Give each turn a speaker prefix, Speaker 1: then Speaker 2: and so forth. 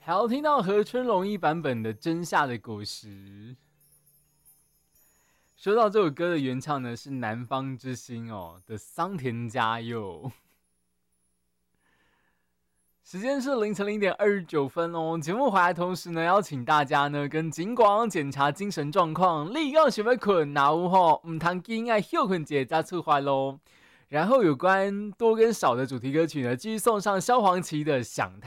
Speaker 1: 还要听到河村隆一版本的《真夏的果实》。说到这首歌的原唱呢，是南方之星的桑田佳佑。时间是凌晨0:29哦。节目回来同时呢，邀请大家呢跟警广检查精神状况，你刚想要困，然后唔通紧爱休困节再出发咯。然后有关多跟少的主题歌曲呢，继续送上萧煌奇的《想太